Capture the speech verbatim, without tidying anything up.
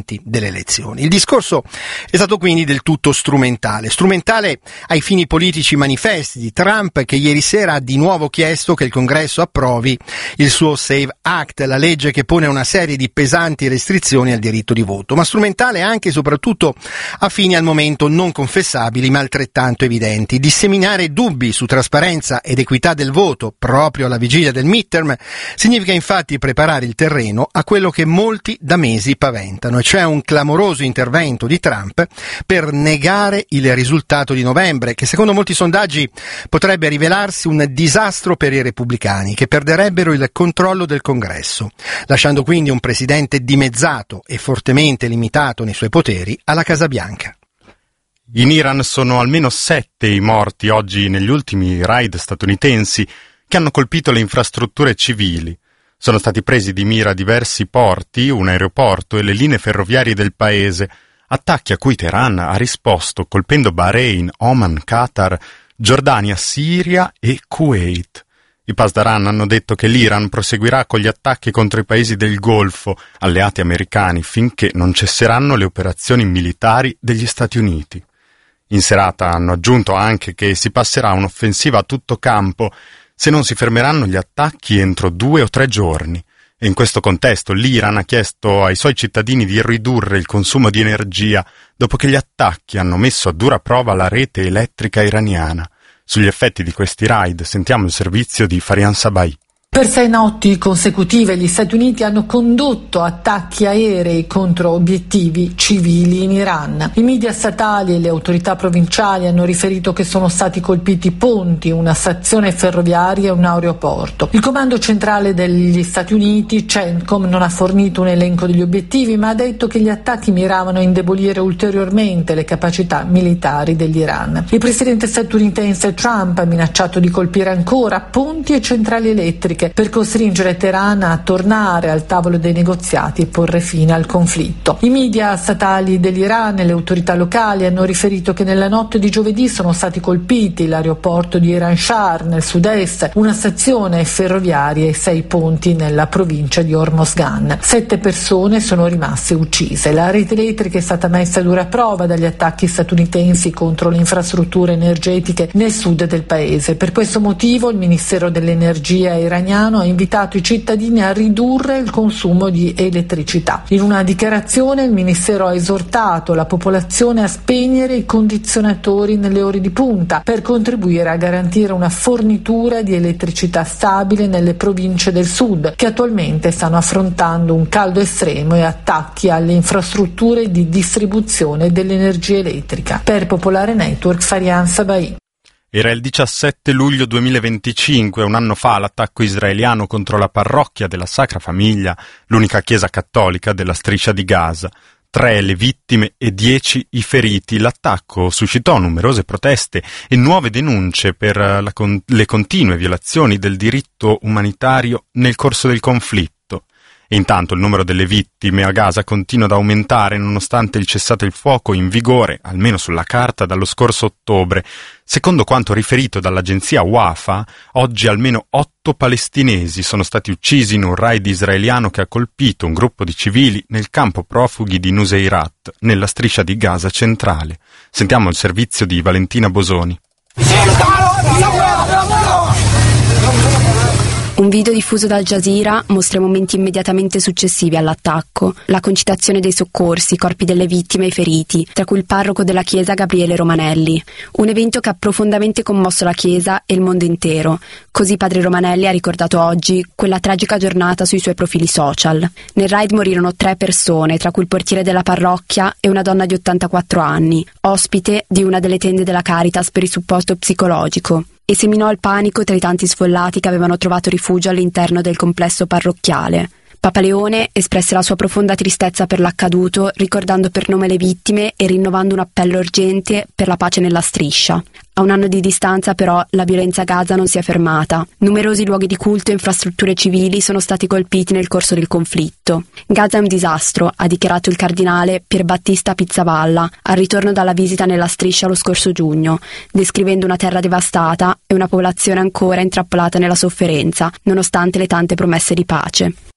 precedenti delle elezioni. Il discorso è stato quindi del tutto strumentale, strumentale ai fini politici manifesti di Trump, che ieri sera ha di nuovo chiesto che il Congresso approvi il suo Save Act, la legge che pone una serie di pesanti restrizioni al diritto di voto, ma strumentale anche e soprattutto a fini al momento non confessabili ma altrettanto evidenti. Disseminare dubbi su trasparenza ed equità del voto proprio alla vigilia del midterm significa infatti preparare il terreno a quello che molti da mesi paventano, e cioè un clamoroso intervento di Trump per negare il risultato di novembre, che secondo molti sondaggi potrebbe rivelarsi un disastro per i repubblicani, che perderebbero il controllo del Congresso, lasciando quindi un presidente dimezzato e fortemente limitato nei suoi poteri alla Casa Bianca. In Iran sono almeno sette i morti oggi negli ultimi raid statunitensi che hanno colpito le infrastrutture civili. Sono stati presi di mira diversi porti, un aeroporto e le linee ferroviarie del paese, attacchi a cui Teheran ha risposto colpendo Bahrain, Oman, Qatar, Giordania, Siria e Kuwait. I Pasdaran hanno detto che l'Iran proseguirà con gli attacchi contro i paesi del Golfo, alleati americani, finché non cesseranno le operazioni militari degli Stati Uniti. In serata hanno aggiunto anche che si passerà a un'offensiva a tutto campo se non si fermeranno gli attacchi entro due o tre giorni. E in questo contesto l'Iran ha chiesto ai suoi cittadini di ridurre il consumo di energia dopo che gli attacchi hanno messo a dura prova la rete elettrica iraniana. Sugli effetti di questi raid sentiamo il servizio di Farian Sabai. Per sei notti consecutive gli Stati Uniti hanno condotto attacchi aerei contro obiettivi civili in Iran. I media statali e le autorità provinciali hanno riferito che sono stati colpiti ponti, una stazione ferroviaria e un aeroporto. Il comando centrale degli Stati Uniti, CENTCOM, non ha fornito un elenco degli obiettivi, ma ha detto che gli attacchi miravano a indebolire ulteriormente le capacità militari dell'Iran. Il presidente statunitense Trump ha minacciato di colpire ancora ponti e centrali elettriche per costringere Teheran a tornare al tavolo dei negoziati e porre fine al conflitto. I media statali dell'Iran e le autorità locali hanno riferito che nella notte di giovedì sono stati colpiti l'aeroporto di Iran Shah nel sud-est, una stazione ferroviaria e sei ponti nella provincia di Hormozgan. Sette persone sono rimaste uccise. La rete elettrica è stata messa a dura prova dagli attacchi statunitensi contro le infrastrutture energetiche nel sud del paese. Per questo motivo il Ministero dell'Energia iraniano ha invitato i cittadini a ridurre il consumo di elettricità. In una dichiarazione il Ministero ha esortato la popolazione a spegnere i condizionatori nelle ore di punta per contribuire a garantire una fornitura di elettricità stabile nelle province del sud, che attualmente stanno affrontando un caldo estremo e attacchi alle infrastrutture di distribuzione dell'energia elettrica. Per Popolare Network, Farian Sabai. Era il diciassette luglio duemilaventicinque, un anno fa, l'attacco israeliano contro la parrocchia della Sacra Famiglia, l'unica chiesa cattolica della striscia di Gaza. Tre le vittime e dieci i feriti. L'attacco suscitò numerose proteste e nuove denunce per la con- le continue violazioni del diritto umanitario nel corso del conflitto. E intanto il numero delle vittime a Gaza continua ad aumentare nonostante il cessate il fuoco in vigore, almeno sulla carta, dallo scorso ottobre. Secondo quanto riferito dall'agenzia Wafa, oggi almeno otto palestinesi sono stati uccisi in un raid israeliano che ha colpito un gruppo di civili nel campo profughi di Nuseirat, nella striscia di Gaza centrale. Sentiamo il servizio di Valentina Bosoni. Un video diffuso da Al Jazeera mostra i momenti immediatamente successivi all'attacco, la concitazione dei soccorsi, i corpi delle vittime e i feriti, tra cui il parroco della chiesa Gabriele Romanelli. Un evento che ha profondamente commosso la chiesa e il mondo intero. Così padre Romanelli ha ricordato oggi quella tragica giornata sui suoi profili social. Nel raid morirono tre persone, tra cui il portiere della parrocchia e una donna di ottantaquattro anni, ospite di una delle tende della Caritas per il supporto psicologico. E seminò il panico tra i tanti sfollati che avevano trovato rifugio all'interno del complesso parrocchiale. Papa Leone espresse la sua profonda tristezza per l'accaduto, ricordando per nome le vittime e rinnovando un appello urgente per la pace nella striscia. A un anno di distanza, però, la violenza a Gaza non si è fermata. Numerosi luoghi di culto e infrastrutture civili sono stati colpiti nel corso del conflitto. Gaza è un disastro, ha dichiarato il cardinale Pierbattista Pizzavalla al ritorno dalla visita nella striscia lo scorso giugno, descrivendo una terra devastata e una popolazione ancora intrappolata nella sofferenza, nonostante le tante promesse di pace.